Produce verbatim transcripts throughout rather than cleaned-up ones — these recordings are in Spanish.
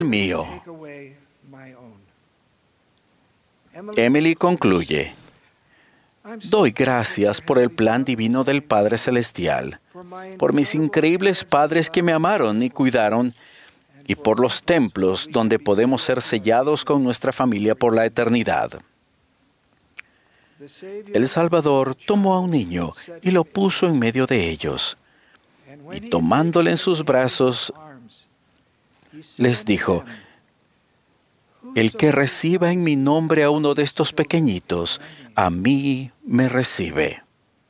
mío. Emily concluye: doy gracias por el plan divino del Padre Celestial, por mis increíbles padres que me amaron y cuidaron, y por los templos donde podemos ser sellados con nuestra familia por la eternidad. El Salvador tomó a un niño y lo puso en medio de ellos, y tomándole en sus brazos, les dijo: el que reciba en mi nombre a uno de estos pequeñitos, a mí me recibe.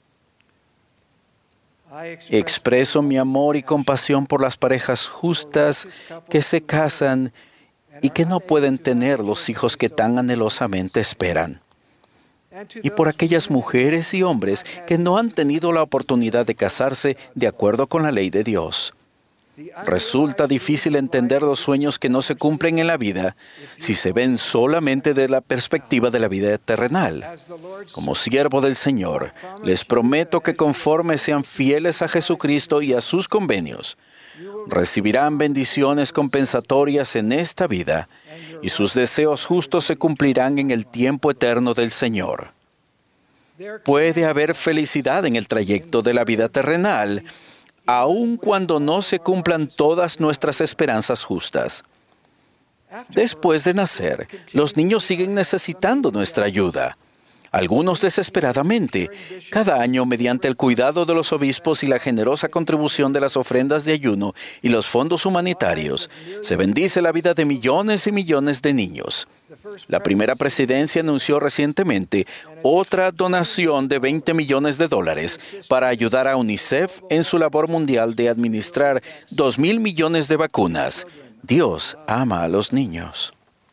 Expreso mi amor y compasión por las parejas justas que se casan y que no pueden tener los hijos que tan anhelosamente esperan. Y por aquellas mujeres y hombres que no han tenido la oportunidad de casarse de acuerdo con la ley de Dios. Resulta difícil entender los sueños que no se cumplen en la vida si se ven solamente desde la perspectiva de la vida terrenal. Como siervo del Señor, les prometo que conforme sean fieles a Jesucristo y a sus convenios, recibirán bendiciones compensatorias en esta vida y sus deseos justos se cumplirán en el tiempo eterno del Señor. Puede haber felicidad en el trayecto de la vida terrenal, aun cuando no se cumplan todas nuestras esperanzas justas. Después de nacer, los niños siguen necesitando nuestra ayuda. Algunos desesperadamente. Cada año, mediante el cuidado de los obispos y la generosa contribución de las ofrendas de ayuno y los fondos humanitarios, se bendice la vida de millones y millones de niños. La primera presidencia anunció recientemente otra donación de veinte millones de dólares para ayudar a UNICEF en su labor mundial de administrar dos mil millones de vacunas. Dios ama a los niños.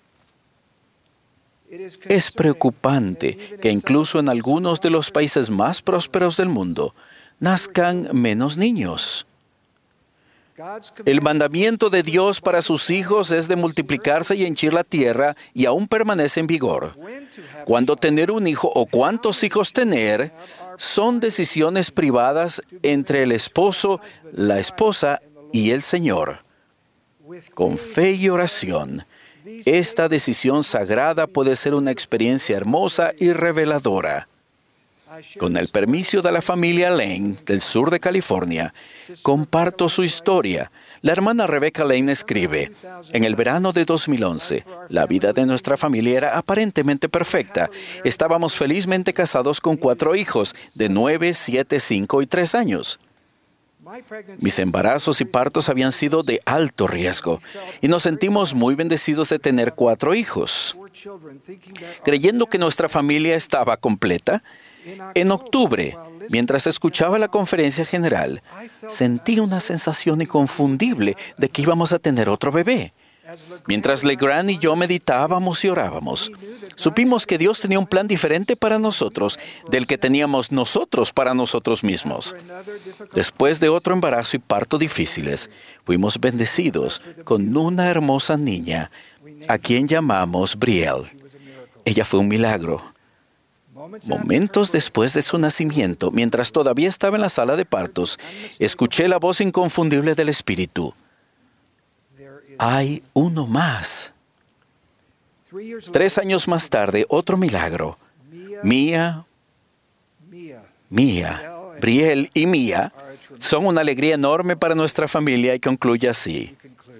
Es preocupante que incluso en algunos de los países más prósperos del mundo nazcan menos niños. El mandamiento de Dios para sus hijos es de multiplicarse y henchir la tierra y aún permanece en vigor. Cuándo tener un hijo o cuántos hijos tener son decisiones privadas entre el esposo, la esposa y el Señor. Con fe y oración, esta decisión sagrada puede ser una experiencia hermosa y reveladora. Con el permiso de la familia Lane, del sur de California, comparto su historia. La hermana Rebecca Lane escribe: en el verano de dos mil once, la vida de nuestra familia era aparentemente perfecta. Estábamos felizmente casados con cuatro hijos, de nueve, siete, cinco y tres años. Mis embarazos y partos habían sido de alto riesgo, y nos sentimos muy bendecidos de tener cuatro hijos. Creyendo que nuestra familia estaba completa, en octubre, mientras escuchaba la conferencia general, sentí una sensación inconfundible de que íbamos a tener otro bebé. Mientras Legrand y yo meditábamos y orábamos, supimos que Dios tenía un plan diferente para nosotros del que teníamos nosotros para nosotros mismos. Después de otro embarazo y parto difíciles, fuimos bendecidos con una hermosa niña, a quien llamamos Brielle. Ella fue un milagro. Momentos después de su nacimiento, mientras todavía estaba en la sala de partos, escuché la voz inconfundible del Espíritu: hay uno más. Tres años más tarde, otro milagro. Mía, Mía, Brielle y Mía son una alegría enorme para nuestra familia, y concluye así: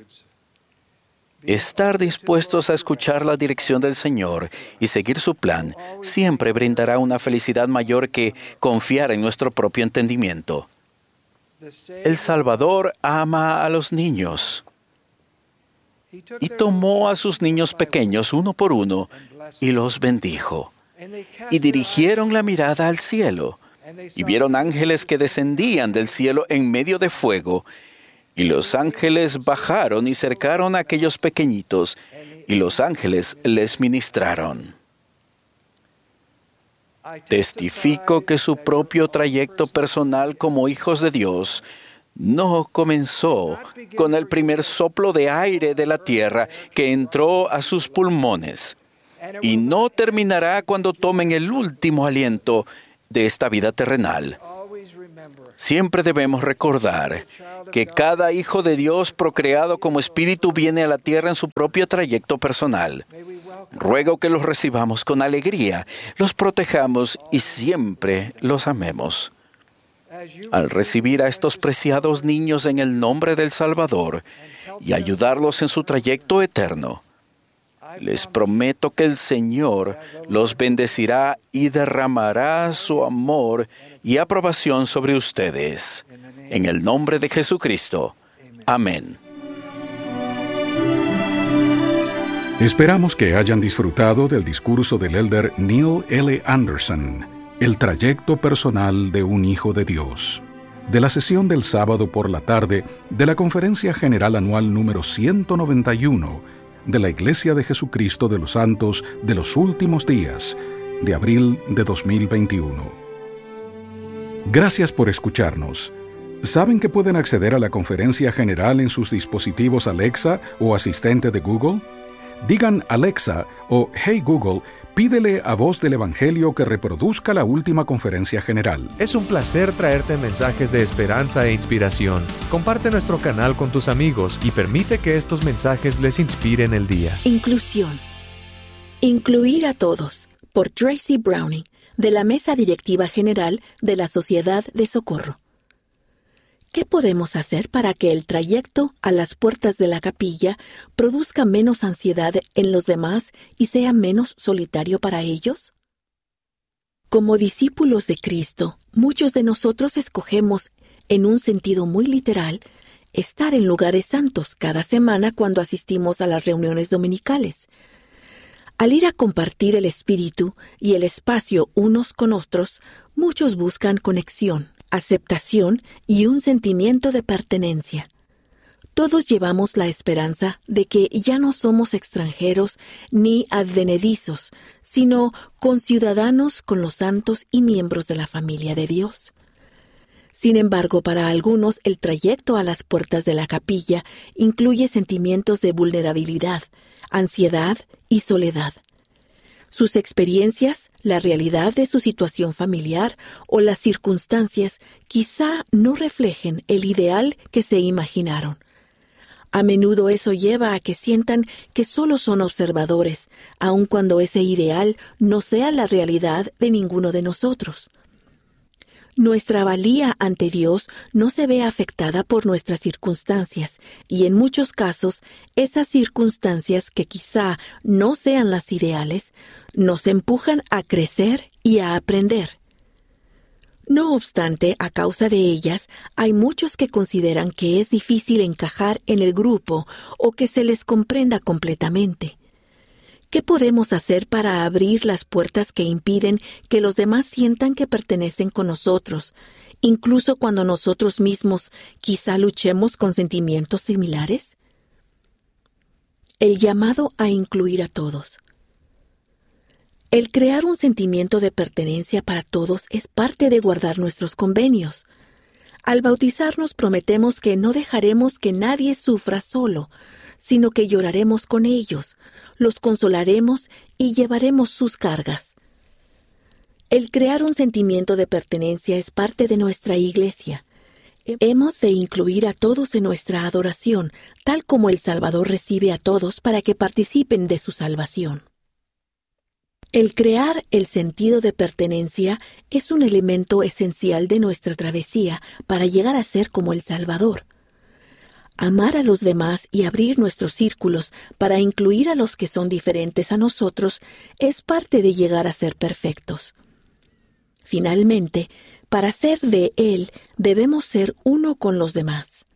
estar dispuestos a escuchar la dirección del Señor y seguir su plan siempre brindará una felicidad mayor que confiar en nuestro propio entendimiento. El Salvador ama a los niños y tomó a sus niños pequeños uno por uno y los bendijo. Y dirigieron la mirada al cielo y vieron ángeles que descendían del cielo en medio de fuego. Y los ángeles bajaron y cercaron a aquellos pequeñitos, y los ángeles les ministraron. Testifico que su propio trayecto personal como hijos de Dios no comenzó con el primer soplo de aire de la tierra que entró a sus pulmones, y no terminará cuando tomen el último aliento de esta vida terrenal. Siempre debemos recordar que cada hijo de Dios procreado como espíritu viene a la tierra en su propio trayecto personal. Ruego que los recibamos con alegría, los protejamos y siempre los amemos. Al recibir a estos preciados niños en el nombre del Salvador y ayudarlos en su trayecto eterno, les prometo que el Señor los bendecirá y derramará su amor y aprobación sobre ustedes. En el nombre de Jesucristo. Amén. Esperamos que hayan disfrutado del discurso del elder Neil L. Anderson, El trayecto personal de un hijo de Dios, de la sesión del sábado por la tarde de la Conferencia General Anual número ciento noventa y uno de la Iglesia de Jesucristo de los Santos de los Últimos Días, de abril de dos mil veintiuno. Gracias por escucharnos. ¿Saben que pueden acceder a la conferencia general en sus dispositivos Alexa o asistente de Google? Digan Alexa o Hey Google, pídele a Voz del Evangelio que reproduzca la última conferencia general. Es un placer traerte mensajes de esperanza e inspiración. Comparte nuestro canal con tus amigos y permite que estos mensajes les inspiren el día. Inclusión. Incluir a todos, por Tracy Browning, de la Mesa Directiva General de la Sociedad de Socorro. ¿Qué podemos hacer para que el trayecto a las puertas de la capilla produzca menos ansiedad en los demás y sea menos solitario para ellos? Como discípulos de Cristo, muchos de nosotros escogemos, en un sentido muy literal, estar en lugares santos cada semana cuando asistimos a las reuniones dominicales. Al ir a compartir el espíritu y el espacio unos con otros, muchos buscan conexión, aceptación y un sentimiento de pertenencia. Todos llevamos la esperanza de que ya no somos extranjeros ni advenedizos, sino conciudadanos con los santos y miembros de la familia de Dios. Sin embargo, para algunos el trayecto a las puertas de la capilla incluye sentimientos de vulnerabilidad, ansiedad y soledad. Sus experiencias, la realidad de su situación familiar o las circunstancias quizá no reflejen el ideal que se imaginaron. A menudo eso lleva a que sientan que solo son observadores, aun cuando ese ideal no sea la realidad de ninguno de nosotros. Nuestra valía ante Dios no se ve afectada por nuestras circunstancias, y en muchos casos, esas circunstancias que quizá no sean las ideales, nos empujan a crecer y a aprender. No obstante, a causa de ellas, hay muchos que consideran que es difícil encajar en el grupo o que se les comprenda completamente. ¿Qué podemos hacer para abrir las puertas que impiden que los demás sientan que pertenecen con nosotros, incluso cuando nosotros mismos quizá luchemos con sentimientos similares? El llamado a incluir a todos. El crear un sentimiento de pertenencia para todos es parte de guardar nuestros convenios. Al bautizarnos prometemos que no dejaremos que nadie sufra solo, sino que lloraremos con ellos, los consolaremos y llevaremos sus cargas. El crear un sentimiento de pertenencia es parte de nuestra iglesia. Hemos de incluir a todos en nuestra adoración, tal como el Salvador recibe a todos para que participen de su salvación. El crear el sentido de pertenencia es un elemento esencial de nuestra travesía para llegar a ser como el Salvador. Amar a los demás y abrir nuestros círculos para incluir a los que son diferentes a nosotros es parte de llegar a ser perfectos. Finalmente, para ser de Él, debemos ser uno con los demás.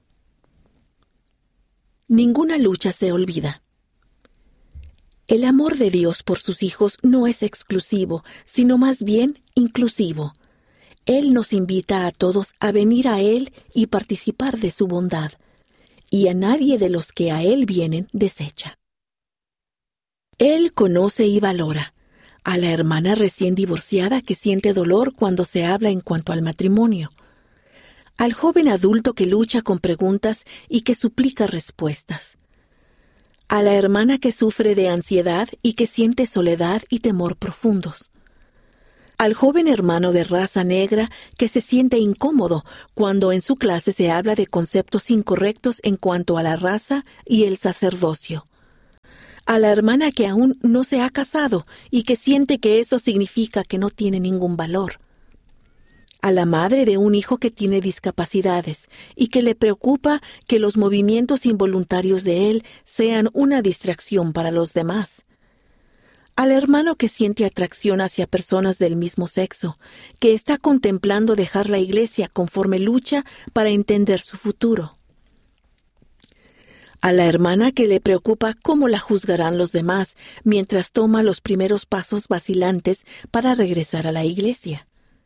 Ninguna lucha se olvida. El amor de Dios por sus hijos no es exclusivo, sino más bien inclusivo. Él nos invita a todos a venir a Él y participar de su bondad, y a nadie de los que a Él vienen desecha. Él conoce y valora a la hermana recién divorciada que siente dolor cuando se habla en cuanto al matrimonio, al joven adulto que lucha con preguntas y que suplica respuestas, a la hermana que sufre de ansiedad y que siente soledad y temor profundos, al joven hermano de raza negra que se siente incómodo cuando en su clase se habla de conceptos incorrectos en cuanto a la raza y el sacerdocio, a la hermana que aún no se ha casado y que siente que eso significa que no tiene ningún valor, a la madre de un hijo que tiene discapacidades y que le preocupa que los movimientos involuntarios de él sean una distracción para los demás, al hermano que siente atracción hacia personas del mismo sexo, que está contemplando dejar la iglesia conforme lucha para entender su futuro, a la hermana que le preocupa cómo la juzgarán los demás mientras toma los primeros pasos vacilantes para regresar a la iglesia.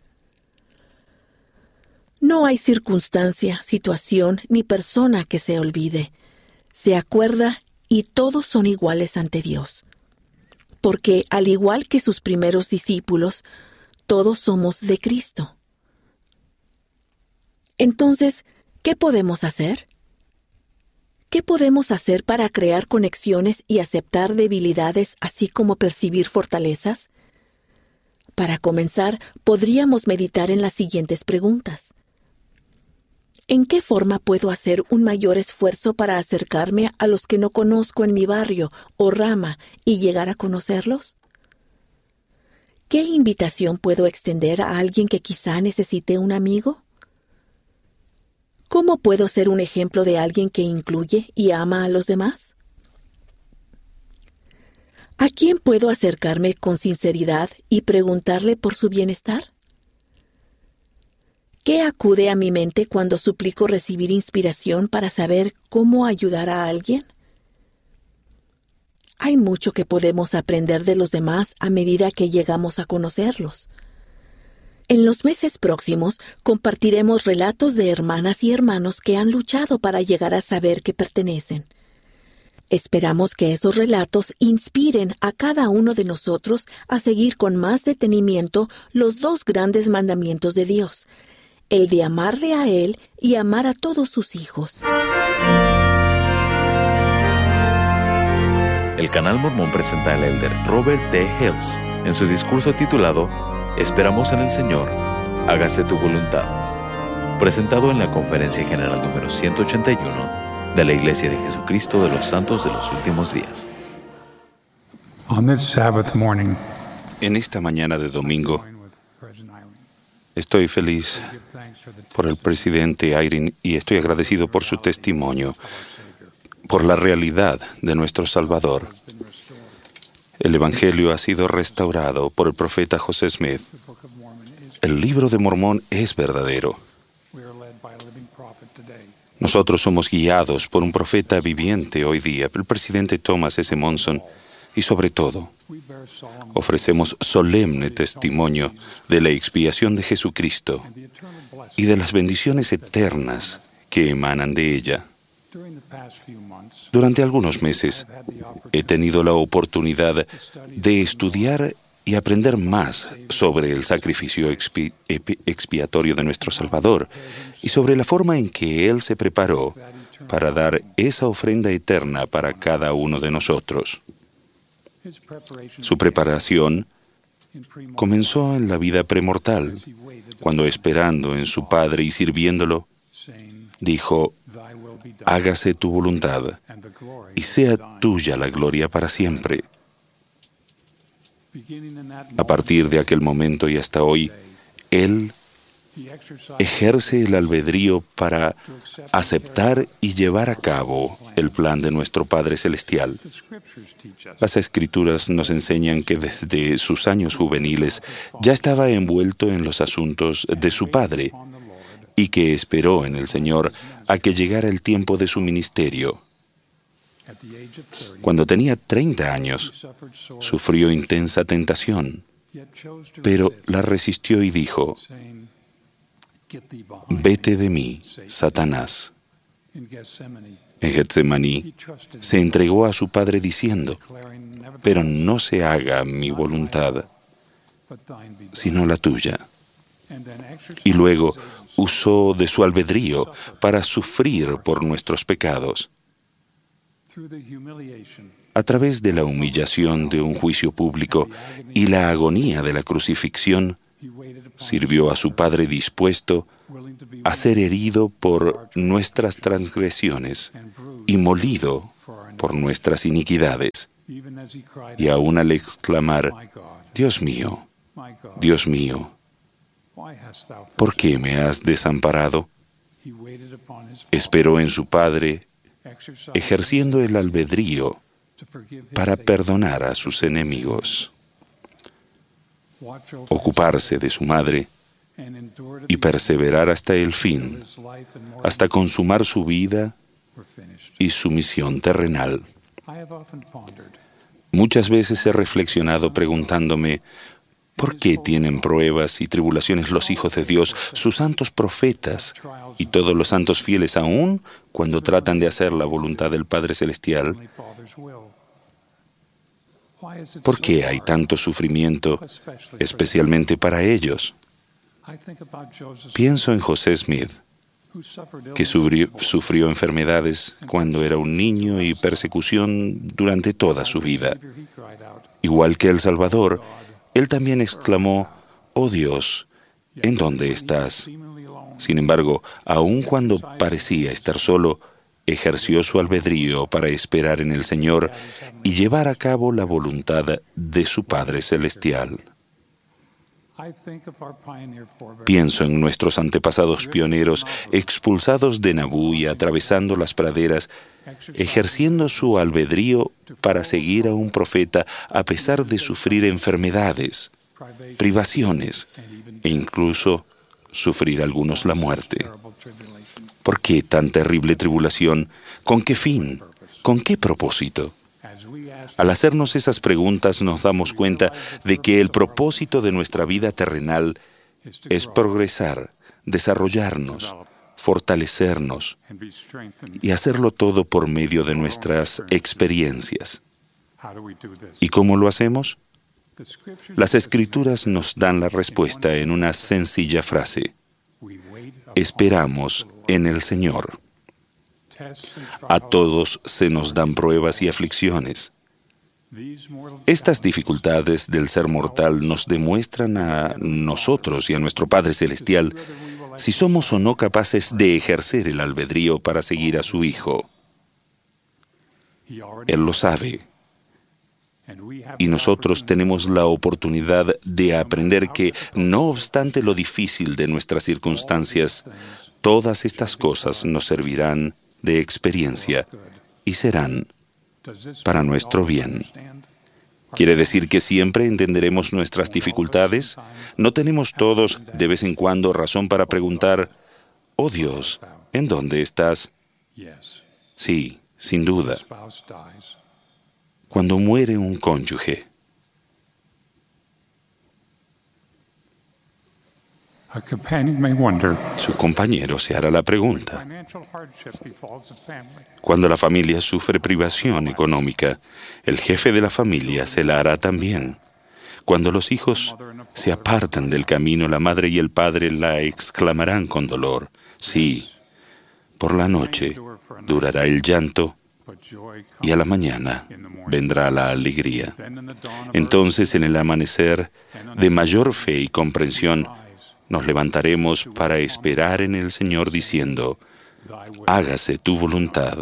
No hay circunstancia, situación ni persona que se olvide. Se acuerda y todos son iguales ante Dios. Porque, al igual que sus primeros discípulos, todos somos de Cristo. Entonces, ¿qué podemos hacer? ¿Qué podemos hacer para crear conexiones y aceptar debilidades, así como percibir fortalezas? Para comenzar, podríamos meditar en las siguientes preguntas. ¿En qué forma puedo hacer un mayor esfuerzo para acercarme a los que no conozco en mi barrio o rama y llegar a conocerlos? ¿Qué invitación puedo extender a alguien que quizá necesite un amigo? ¿Cómo puedo ser un ejemplo de alguien que incluye y ama a los demás? ¿A quién puedo acercarme con sinceridad y preguntarle por su bienestar? ¿Qué acude a mi mente cuando suplico recibir inspiración para saber cómo ayudar a alguien? Hay mucho que podemos aprender de los demás a medida que llegamos a conocerlos. En los meses próximos compartiremos relatos de hermanas y hermanos que han luchado para llegar a saber que pertenecen. Esperamos que esos relatos inspiren a cada uno de nosotros a seguir con más detenimiento los dos grandes mandamientos de Dios, el de amarle a Él y amar a todos sus hijos. El Canal Mormón presenta al elder Robert T. Hales en su discurso titulado Esperamos en el Señor, hágase tu voluntad, presentado en la Conferencia General número ciento ochenta y uno de la Iglesia de Jesucristo de los Santos de los Últimos Días. On this Sabbath morning, En esta mañana de domingo, estoy feliz por el presidente Eyring y estoy agradecido por su testimonio, por la realidad de nuestro Salvador. El Evangelio ha sido restaurado por el profeta José Smith. El libro de Mormón es verdadero. Nosotros somos guiados por un profeta viviente hoy día, el presidente Thomas S. Monson, y sobre todo, ofrecemos solemne testimonio de la expiación de Jesucristo y de las bendiciones eternas que emanan de ella. Durante algunos meses he tenido la oportunidad de estudiar y aprender más sobre el sacrificio expi- expiatorio de nuestro Salvador y sobre la forma en que Él se preparó para dar esa ofrenda eterna para cada uno de nosotros. Su preparación comenzó en la vida premortal, cuando esperando en su Padre y sirviéndolo, dijo, hágase tu voluntad y sea tuya la gloria para siempre. A partir de aquel momento y hasta hoy, Él ejerce el albedrío para aceptar y llevar a cabo el plan de nuestro Padre Celestial. Las Escrituras nos enseñan que desde sus años juveniles ya estaba envuelto en los asuntos de su Padre y que esperó en el Señor a que llegara el tiempo de su ministerio. Cuando tenía treinta años, sufrió intensa tentación, pero la resistió y dijo, vete de mí, Satanás. En Getsemaní se entregó a su Padre diciendo, pero no se haga mi voluntad, sino la tuya. Y luego usó de su albedrío para sufrir por nuestros pecados. A través de la humillación de un juicio público y la agonía de la crucifixión, Sirvió a su Padre dispuesto a ser herido por nuestras transgresiones y molido por nuestras iniquidades. Y aún al exclamar, Dios mío, Dios mío, ¿por qué me has desamparado? Esperó en su Padre, ejerciendo el albedrío para perdonar a sus enemigos. Ocuparse de su madre y perseverar hasta el fin, hasta consumar su vida y su misión terrenal. Muchas veces he reflexionado preguntándome, ¿por qué tienen pruebas y tribulaciones los hijos de Dios, sus santos profetas y todos los santos fieles aún cuando tratan de hacer la voluntad del Padre Celestial? ¿Por qué hay tanto sufrimiento, especialmente para ellos? Pienso en José Smith, que sufrió, sufrió enfermedades cuando era un niño y persecución durante toda su vida. Igual que El Salvador, él también exclamó, «Oh Dios, ¿en dónde estás?». Sin embargo, aun cuando parecía estar solo, ejerció su albedrío para esperar en el Señor y llevar a cabo la voluntad de su Padre Celestial. Pienso en nuestros antepasados pioneros expulsados de Nabú y atravesando las praderas, ejerciendo su albedrío para seguir a un profeta a pesar de sufrir enfermedades, privaciones e incluso sufrir algunos la muerte. ¿Por qué tan terrible tribulación? ¿Con qué fin? ¿Con qué propósito? Al hacernos esas preguntas nos damos cuenta de que el propósito de nuestra vida terrenal es progresar, desarrollarnos, fortalecernos y hacerlo todo por medio de nuestras experiencias. ¿Y cómo lo hacemos? Las Escrituras nos dan la respuesta en una sencilla frase. Esperamos en el Señor. A todos se nos dan pruebas y aflicciones. Estas dificultades del ser mortal nos demuestran a nosotros y a nuestro Padre Celestial si somos o no capaces de ejercer el albedrío para seguir a su Hijo. Él lo sabe. Y nosotros tenemos la oportunidad de aprender que, no obstante lo difícil de nuestras circunstancias, todas estas cosas nos servirán de experiencia y serán para nuestro bien. ¿Quiere decir que siempre entenderemos nuestras dificultades? ¿No tenemos todos, de vez en cuando, razón para preguntar, «Oh Dios, ¿en dónde estás?» Sí, sin duda. Cuando muere un cónyuge, su compañero se hará la pregunta. Cuando la familia sufre privación económica, el jefe de la familia se la hará también. Cuando los hijos se apartan del camino, la madre y el padre la exclamarán con dolor. Sí, por la noche durará el llanto y a la mañana vendrá la alegría. Entonces, en el amanecer de mayor fe y comprensión, nos levantaremos para esperar en el Señor diciendo, hágase tu voluntad.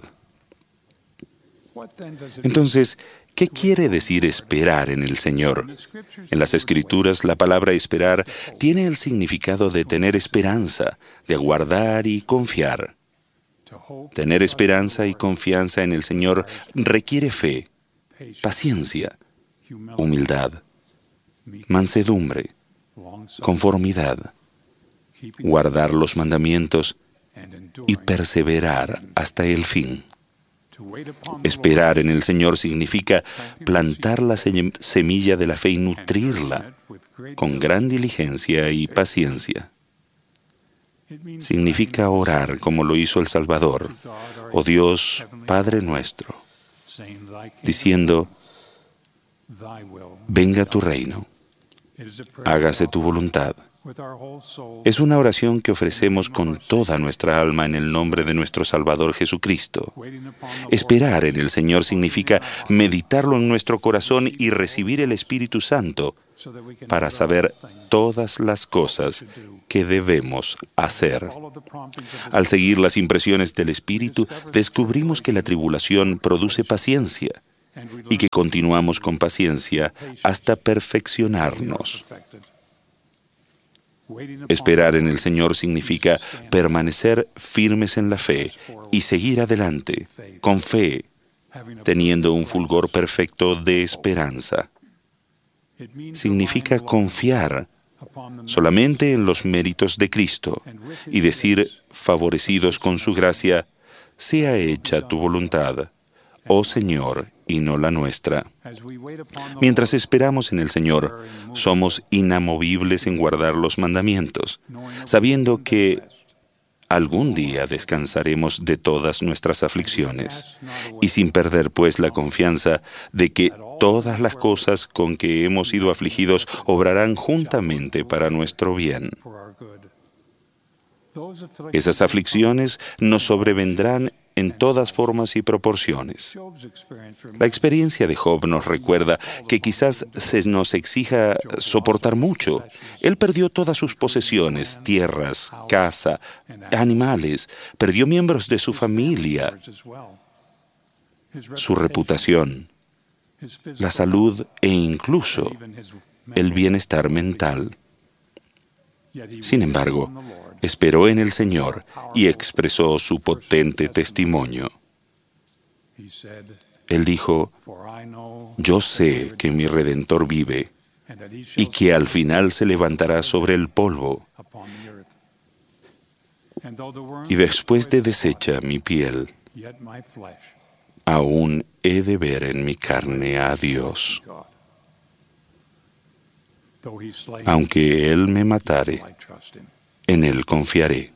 Entonces, ¿qué quiere decir esperar en el Señor? En las Escrituras, la palabra esperar tiene el significado de tener esperanza, de aguardar y confiar. Tener esperanza y confianza en el Señor requiere fe, paciencia, humildad, mansedumbre, conformidad, guardar los mandamientos y perseverar hasta el fin. Esperar en el Señor significa plantar la semilla de la fe y nutrirla con gran diligencia y paciencia. Significa orar como lo hizo El Salvador, «Oh Dios, Padre nuestro», diciendo, «Venga tu reino, hágase tu voluntad». Es una oración que ofrecemos con toda nuestra alma en el nombre de nuestro Salvador Jesucristo. Esperar en el Señor significa meditarlo en nuestro corazón y recibir el Espíritu Santo para saber todas las cosas que debemos hacer. Al seguir las impresiones del Espíritu, descubrimos que la tribulación produce paciencia y que continuamos con paciencia hasta perfeccionarnos. Esperar en el Señor significa permanecer firmes en la fe y seguir adelante, con fe, teniendo un fulgor perfecto de esperanza. Significa confiar solamente en los méritos de Cristo y decir, favorecidos con su gracia, sea hecha tu voluntad, oh Señor, y no la nuestra. Mientras esperamos en el Señor, somos inamovibles en guardar los mandamientos, sabiendo que algún día descansaremos de todas nuestras aflicciones, y sin perder pues la confianza de que todas las cosas con que hemos sido afligidos obrarán juntamente para nuestro bien. Esas aflicciones nos sobrevendrán en todas formas y proporciones. La experiencia de Job nos recuerda que quizás se nos exija soportar mucho. Él perdió todas sus posesiones, tierras, casa, animales, perdió miembros de su familia, su reputación, la salud e incluso el bienestar mental. Sin embargo, esperó en el Señor y expresó su potente testimonio. Él dijo, yo sé que mi Redentor vive y que al final se levantará sobre el polvo. Y después de deshecha mi piel, aún he de ver en mi carne a Dios. Aunque Él me matare, en Él confiaré.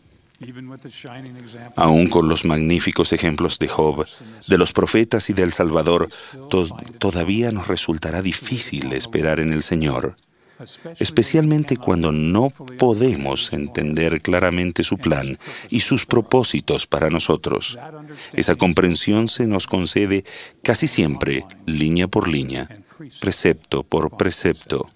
Aún con los magníficos ejemplos de Job, de los profetas y del Salvador, to- todavía nos resultará difícil esperar en el Señor, especialmente cuando no podemos entender claramente su plan y sus propósitos para nosotros. Esa comprensión se nos concede casi siempre, línea por línea, precepto por precepto.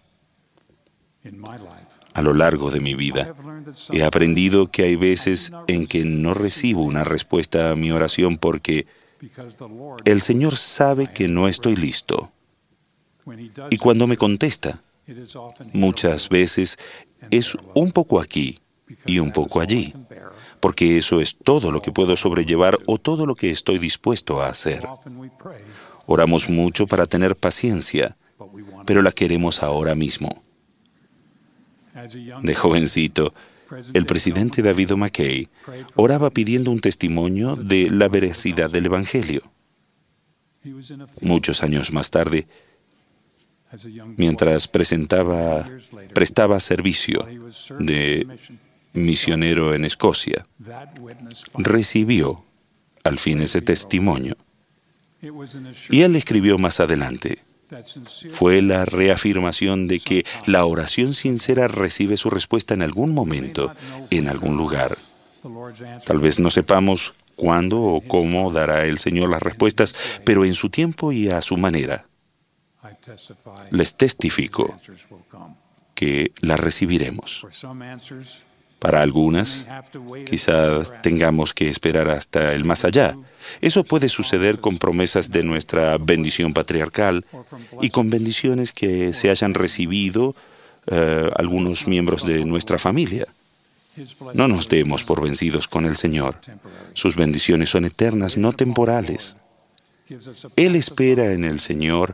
A lo largo de mi vida, he aprendido que hay veces en que no recibo una respuesta a mi oración porque el Señor sabe que no estoy listo. Y cuando me contesta, muchas veces es un poco aquí y un poco allí, porque eso es todo lo que puedo sobrellevar o todo lo que estoy dispuesto a hacer. Oramos mucho para tener paciencia, pero la queremos ahora mismo. De jovencito, el presidente David O. McKay oraba pidiendo un testimonio de la veracidad del Evangelio. Muchos años más tarde, mientras presentaba, prestaba servicio de misionero en Escocia, recibió al fin ese testimonio. Y él escribió más adelante, fue la reafirmación de que la oración sincera recibe su respuesta en algún momento, en algún lugar. Tal vez no sepamos cuándo o cómo dará el Señor las respuestas, pero en su tiempo y a su manera. Les testifico que las recibiremos. Para algunas, quizás tengamos que esperar hasta el más allá. Eso puede suceder con promesas de nuestra bendición patriarcal y con bendiciones que se hayan recibido uh, algunos miembros de nuestra familia. No nos demos por vencidos con el Señor. Sus bendiciones son eternas, no temporales. Él espera en el Señor.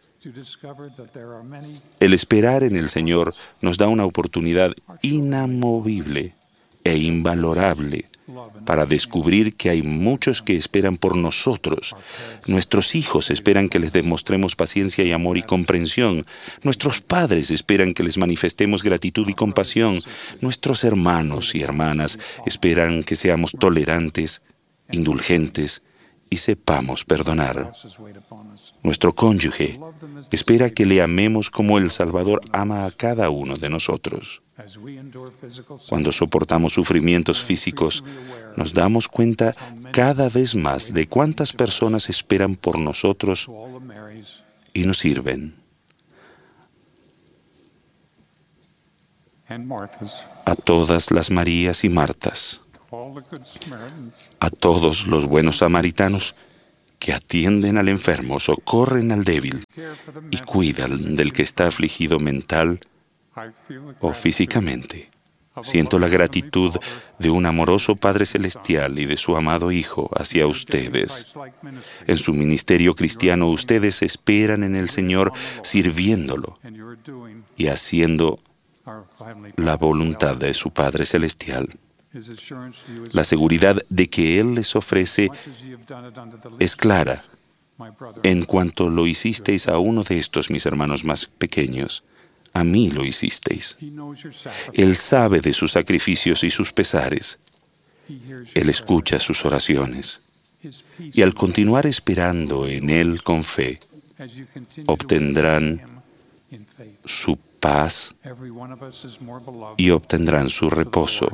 El esperar en el Señor nos da una oportunidad inamovible e invalorable para descubrir que hay muchos que esperan por nosotros. Nuestros hijos esperan que les demostremos paciencia y amor y comprensión. Nuestros padres esperan que les manifestemos gratitud y compasión. Nuestros hermanos y hermanas esperan que seamos tolerantes, indulgentes y sepamos perdonar. Nuestro cónyuge espera que le amemos como el Salvador ama a cada uno de nosotros. Cuando soportamos sufrimientos físicos, nos damos cuenta cada vez más de cuántas personas esperan por nosotros y nos sirven. a todas las Marías y Martas, a todos los buenos samaritanos que atienden al enfermo, socorren al débil y cuidan del que está afligido mental o físicamente. Siento la gratitud de un amoroso Padre Celestial y de su amado Hijo hacia ustedes. En su ministerio cristiano, ustedes esperan en el Señor sirviéndolo y haciendo la voluntad de su Padre Celestial. La seguridad de que Él les ofrece es clara. En cuanto lo hicisteis a uno de estos mis hermanos más pequeños, a mí lo hicisteis. Él sabe de sus sacrificios y sus pesares. Él escucha sus oraciones. Y al continuar esperando en Él con fe, obtendrán su paz y obtendrán su reposo.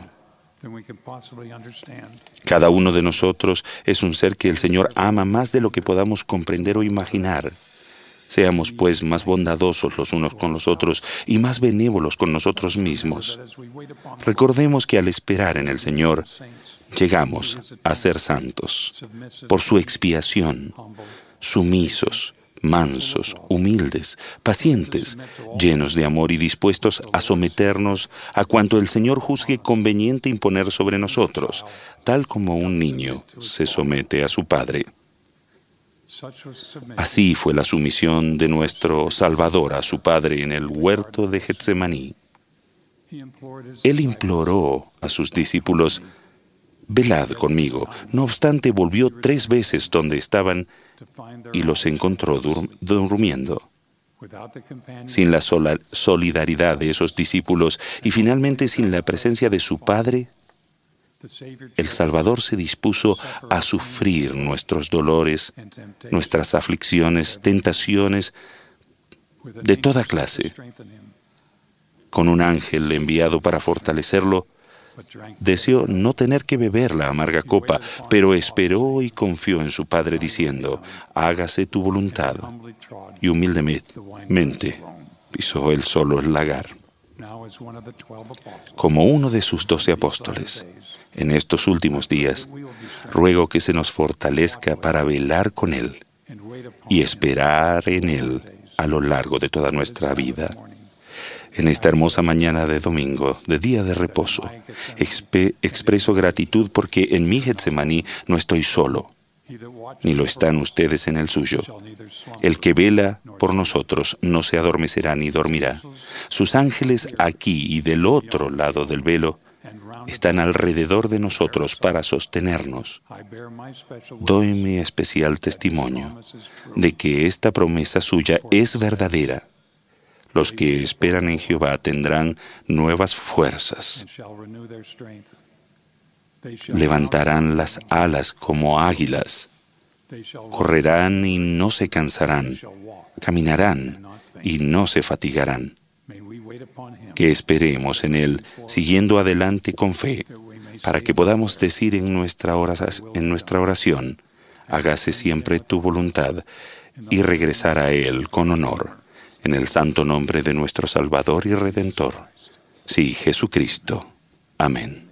Cada uno de nosotros es un ser que el Señor ama más de lo que podamos comprender o imaginar. Seamos, pues, más bondadosos los unos con los otros y más benévolos con nosotros mismos. Recordemos que al esperar en el Señor, llegamos a ser santos por su expiación, sumisos, mansos, humildes, pacientes, llenos de amor y dispuestos a someternos a cuanto el Señor juzgue conveniente imponer sobre nosotros, tal como un niño se somete a su padre. Así fue la sumisión de nuestro Salvador a su Padre en el huerto de Getsemaní. Él imploró a sus discípulos: velad conmigo. No obstante, volvió tres veces donde estaban y los encontró dur- durmiendo. Sin la sola- solidaridad de esos discípulos y finalmente sin la presencia de su Padre, el Salvador se dispuso a sufrir nuestros dolores, nuestras aflicciones, tentaciones de toda clase. Con un ángel enviado para fortalecerlo, deseó no tener que beber la amarga copa, pero esperó y confió en su Padre diciendo: hágase tu voluntad. Y humildemente pisó él solo el lagar. Como uno de sus doce apóstoles, en estos últimos días, ruego que se nos fortalezca para velar con Él y esperar en Él a lo largo de toda nuestra vida. En esta hermosa mañana de domingo, de día de reposo, expe- expreso gratitud porque en mi Getsemaní no estoy solo, ni lo están ustedes en el suyo. El que vela por nosotros no se adormecerá ni dormirá. Sus ángeles aquí y del otro lado del velo están alrededor de nosotros para sostenernos. Doy mi especial testimonio de que esta promesa suya es verdadera. Los que esperan en Jehová tendrán nuevas fuerzas. Levantarán las alas como águilas. Correrán y no se cansarán. Caminarán y no se fatigarán. Que esperemos en Él, siguiendo adelante con fe, para que podamos decir en nuestra oración, en nuestra oración: hágase siempre tu voluntad, y regresar a Él con honor, en el santo nombre de nuestro Salvador y Redentor. Sí, Jesucristo. Amén.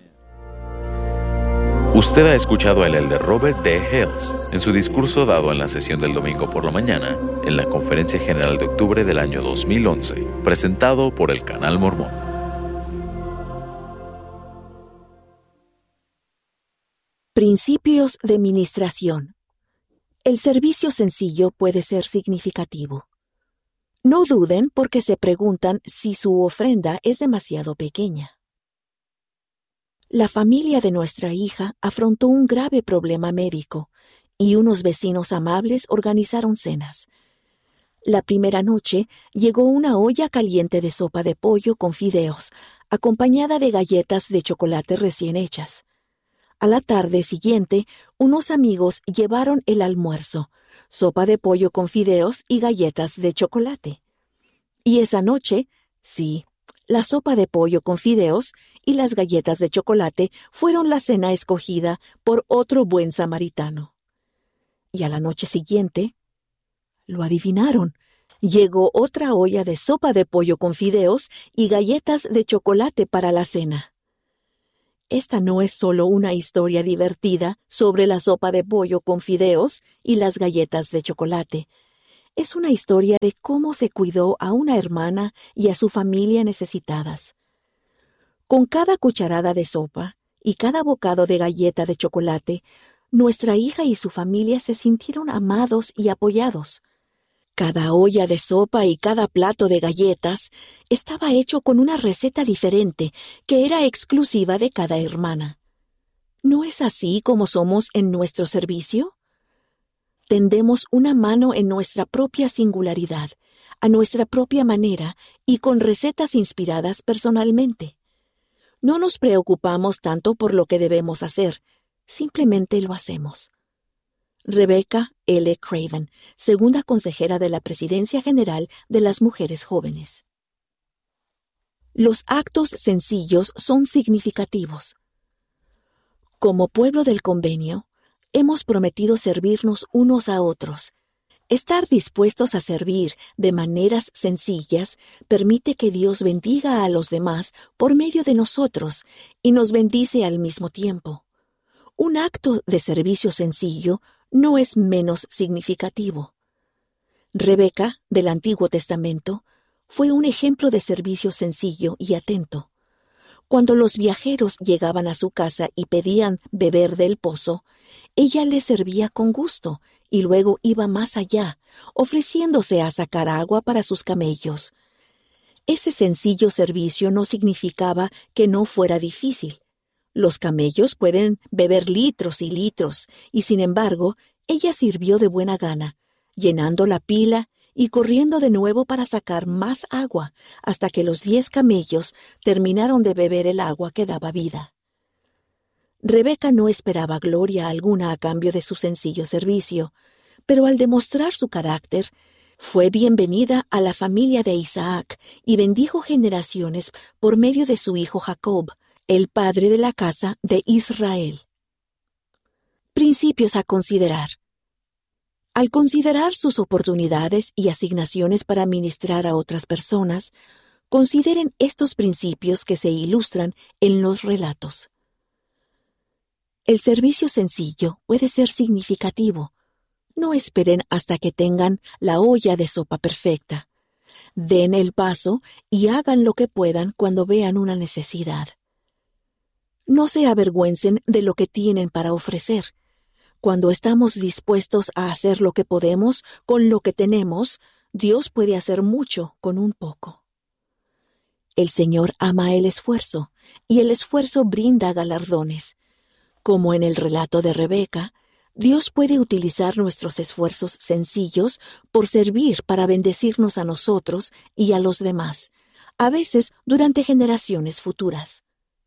Usted ha escuchado al elder Robert D. Hales en su discurso dado en la sesión del domingo por la mañana en la Conferencia General de Octubre del año dos mil once, presentado por el Canal Mormón. Principios de ministración. El servicio sencillo puede ser significativo. No duden porque se preguntan si su ofrenda es demasiado pequeña. La familia de nuestra hija afrontó un grave problema médico y unos vecinos amables organizaron cenas. La primera noche llegó una olla caliente de sopa de pollo con fideos, acompañada de galletas de chocolate recién hechas. A la tarde siguiente, unos amigos llevaron el almuerzo, sopa de pollo con fideos y galletas de chocolate. Y esa noche, sí, la sopa de pollo con fideos y las galletas de chocolate fueron la cena escogida por otro buen samaritano. Y a la noche siguiente, lo adivinaron, Llegó otra olla de sopa de pollo con fideos y galletas de chocolate para la cena. Esta no es solo una historia divertida sobre la sopa de pollo con fideos y las galletas de chocolate. Es una historia de cómo se cuidó a una hermana y a su familia necesitadas. Con cada cucharada de sopa y cada bocado de galleta de chocolate, nuestra hija y su familia se sintieron amados y apoyados. Cada olla de sopa y cada plato de galletas estaba hecho con una receta diferente que era exclusiva de cada hermana. ¿No es así como somos en nuestro servicio? Tendemos una mano en nuestra propia singularidad, a nuestra propia manera y con recetas inspiradas personalmente. No nos preocupamos tanto por lo que debemos hacer, simplemente lo hacemos. Rebecca L. Craven, segunda consejera de la Presidencia General de las Mujeres Jóvenes. Los actos sencillos son significativos. Como pueblo del convenio, hemos prometido servirnos unos a otros. Estar dispuestos a servir de maneras sencillas permite que Dios bendiga a los demás por medio de nosotros y nos bendice al mismo tiempo. Un acto de servicio sencillo no es menos significativo. Rebeca, del Antiguo Testamento, fue un ejemplo de servicio sencillo y atento. Cuando los viajeros llegaban a su casa y pedían beber del pozo, ella les servía con gusto y luego iba más allá, ofreciéndose a sacar agua para sus camellos. Ese sencillo servicio no significaba que no fuera difícil. Los camellos pueden beber litros y litros, y sin embargo, ella sirvió de buena gana, llenando la pila y corriendo de nuevo para sacar más agua, hasta que los diez camellos terminaron de beber el agua que daba vida. Rebeca no esperaba gloria alguna a cambio de su sencillo servicio, pero al demostrar su carácter, fue bienvenida a la familia de Isaac y bendijo generaciones por medio de su hijo Jacob, el padre de la casa de Israel. Principios a considerar. Al considerar sus oportunidades y asignaciones para ministrar a otras personas, consideren estos principios que se ilustran en los relatos. El servicio sencillo puede ser significativo. No esperen hasta que tengan la olla de sopa perfecta. Den el paso y hagan lo que puedan cuando vean una necesidad. No se avergüencen de lo que tienen para ofrecer. Cuando estamos dispuestos a hacer lo que podemos con lo que tenemos, Dios puede hacer mucho con un poco. El Señor ama el esfuerzo, y el esfuerzo brinda galardones. Como en el relato de Rebeca, Dios puede utilizar nuestros esfuerzos sencillos por servir para bendecirnos a nosotros y a los demás, a veces durante generaciones futuras.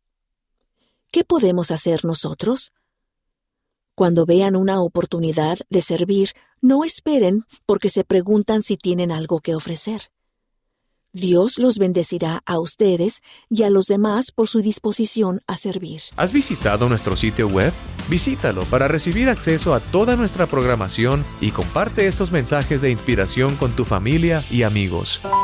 ¿Qué podemos hacer nosotros? Cuando vean una oportunidad de servir, no esperen porque se preguntan si tienen algo que ofrecer. Dios los bendecirá a ustedes y a los demás por su disposición a servir. ¿Has visitado nuestro sitio web? Visítalo para recibir acceso a toda nuestra programación y comparte esos mensajes de inspiración con tu familia y amigos.